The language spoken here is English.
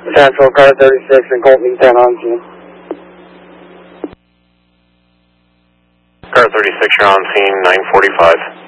Central, car 36 and Colton 10 on scene. Car 36, you're on scene, 945.